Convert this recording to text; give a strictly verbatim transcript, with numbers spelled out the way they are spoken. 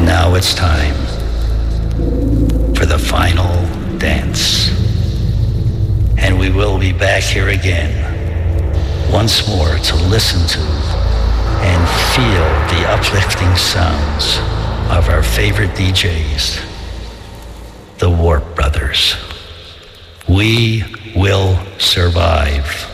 And now it's time for the final dance. And we will be back here again once more to listen to and feel the uplifting sounds of our favorite D Js, the Warp Brothers. We will survive.